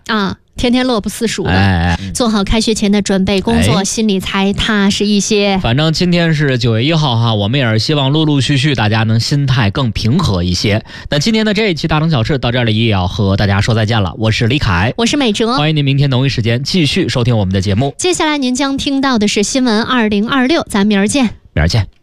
啊。天天乐不思蜀的，做好开学前的准备工作，心里才踏实一些。 反正今天是9月1号哈，我们也是希望陆陆续续大家能心态更平和一些。那今天的这一期大城小事到这里也要和大家说再见了，我是李凯， 我是美哲， 欢迎您明天同一时间继续收听我们的节目。 接下来您将听到的是新闻2026，咱明儿见。 明儿见。